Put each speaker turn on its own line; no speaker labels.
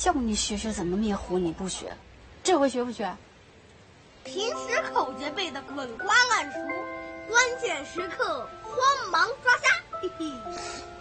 叫你学学怎么灭火，你不学，这回学不学？
平时口诀背得滚瓜烂熟，关键时刻慌忙抓瞎，嘿嘿。